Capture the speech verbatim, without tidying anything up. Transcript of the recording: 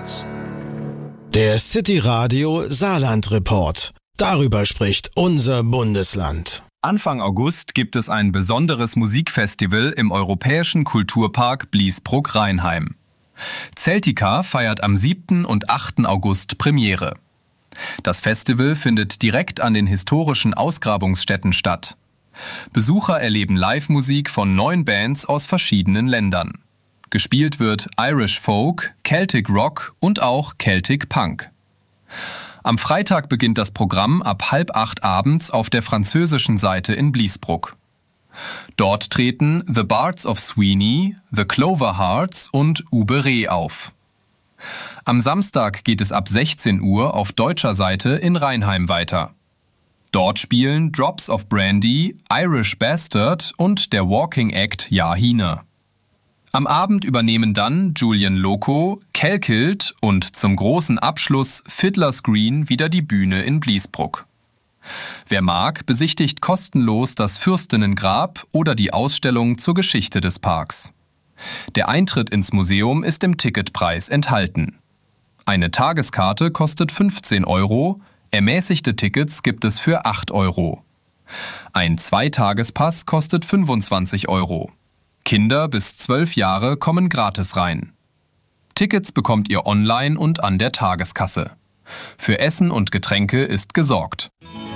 Der City Radio Saarland Report. Darüber spricht unser Bundesland. Anfang August gibt es ein besonderes Musikfestival im Europäischen Kulturpark Bliesbruck-Rheinheim. Celtica feiert am siebten und achten August Premiere. Das Festival findet direkt an den historischen Ausgrabungsstätten statt. Besucher erleben Live-Musik von neun Bands aus verschiedenen Ländern. Gespielt wird Irish Folk, Celtic Rock und auch Celtic Punk. Am Freitag beginnt das Programm ab halb acht abends auf der französischen Seite in Bliesbruck. Dort treten The Bards of Sweeney, The Clover Hearts und Ube Reh auf. Am Samstag geht es ab sechzehn Uhr auf deutscher Seite in Rheinheim weiter. Dort spielen Drops of Brandy, Irish Bastard und der Walking Act Yahina. Am Abend übernehmen dann Julian Loco, Kelkild und zum großen Abschluss Fiddler's Green wieder die Bühne in Bliesbruck. Wer mag, besichtigt kostenlos das Fürstinnengrab oder die Ausstellung zur Geschichte des Parks. Der Eintritt ins Museum ist im Ticketpreis enthalten. Eine Tageskarte kostet fünfzehn Euro, ermäßigte Tickets gibt es für acht Euro. Ein Zweitagespass kostet fünfundzwanzig Euro. Kinder bis zwölf Jahre kommen gratis rein. Tickets bekommt ihr online und an der Tageskasse. Für Essen und Getränke ist gesorgt.